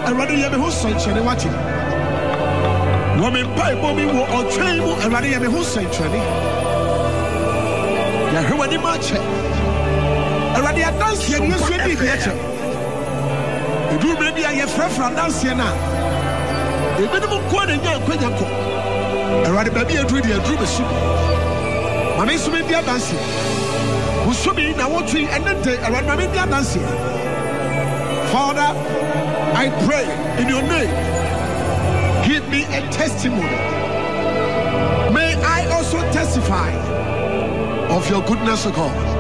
Erade ye me ho senchene wati. No me pai bo mi wo otwen mu erade ye me ho senchene. Ya hwe ni ma che. Erade adanse ye Yesu bi bi che. Edu me bia ye frafra adanse na. Ebi mu ko na nya kwanya ko. Erade ba bi edu di edu be su. Ma me su me bia adanse. Wo su bi na wo twi enente erade ma me bia adanse. Father, I pray in your name, give me a testimony. May I also testify of your goodness, O God.